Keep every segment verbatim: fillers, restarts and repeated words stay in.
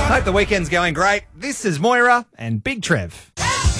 Hope the weekend's going great. This is Moira and Big Trev.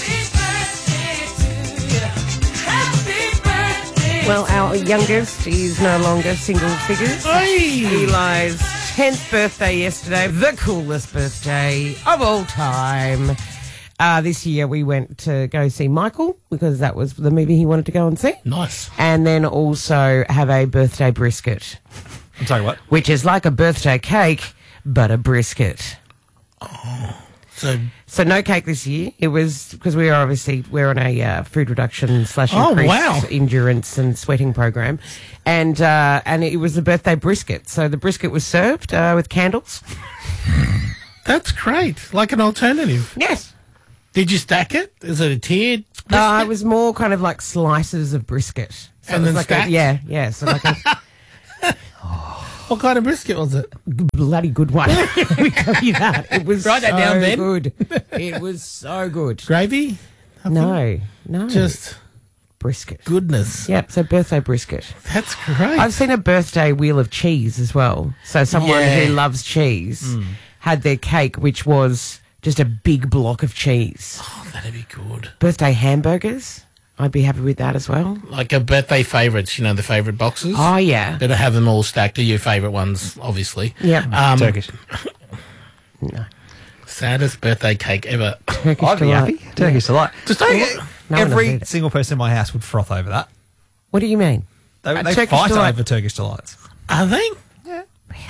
Well, our youngest is no longer single figures. Eli's tenth birthday yesterday, the coolest birthday of all time. Uh, this year we went to go see Michael because that was the movie he wanted to go and see. Nice. And then also have a birthday brisket. I'm sorry, what? Which is like a birthday cake, but a brisket. Oh, so... So no cake this year. It was because we are obviously we're on a uh, food reduction slash Oh, increased wow. endurance and sweating program, and uh, and it was a birthday brisket. So the brisket was served uh, with candles. That's great. Like an alternative. Yes. Did you stack it? Is it a tiered brisket? Uh, it was more kind of like slices of brisket. So And it was then like stacked? a, yeah, yeah. So like a What kind of brisket was it? bloody good one. Let me tell you that. It was Write that so down, Ben. good. It was so good. Gravy? No, no. Just brisket. goodness. Yep, so birthday brisket. That's great. I've seen a birthday wheel of cheese as well. So someone Yeah. who loves cheese had their cake, which was just a big block of cheese. Oh, that'd be good. Birthday hamburgers, I'd be happy with that as well. Like a birthday favourites, you know, the favourite boxes. Oh, yeah. Better have them all stacked. Are your favourite ones, obviously. Yeah. Um, Turkish. No. Saddest birthday cake ever. Turkish I'd be delight. happy. Turkish delight. Just I don't mean, want- No one will every eat it. single person in my house would froth over that. What do you mean? They, A they Turkish fight delight. over Turkish delights. Are they? Yeah. Really?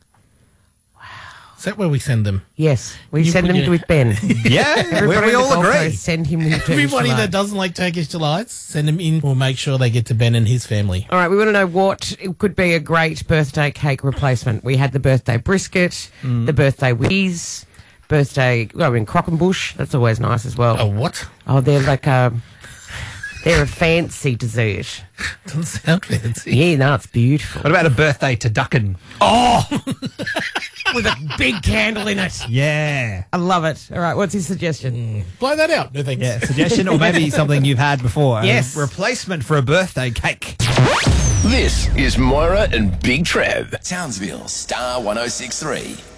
Is that where we send them? Yes. We You send put them your- with Ben. Yeah, we, Everybody we in the all Gold agree. Coast, send him with Turkish Everybody delight. that doesn't like Turkish delights, send them in. We'll make sure they get to Ben and his family. All right, we want to know what it could be a great birthday cake replacement. We had the birthday brisket, the birthday whiz, birthday, well, I mean, Crockenbush. That's always nice as well. A what? Oh, they're like a, they're a fancy dessert. Doesn't sound fancy. Yeah, no, it's beautiful. What about a birthday to Duckin? With a big candle in it. Yeah. I love it. All right, what's his suggestion? Blow that out. No thanks. Yeah, suggestion or maybe something you've had before. Yes. A replacement for a birthday cake. This is Moira and Big Trev. Townsville Star one oh six three.